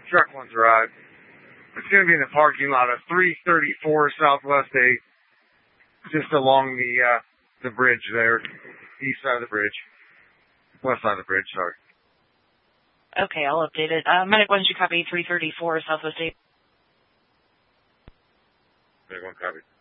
truck one's arrived. It's going to be in the parking lot of 334 Southwest 8, just along the bridge there, east side of the bridge. West side of the bridge, sorry. Okay, I'll update it. Medic 1, did you copy 334 Southwest 8? Medic 1, copy.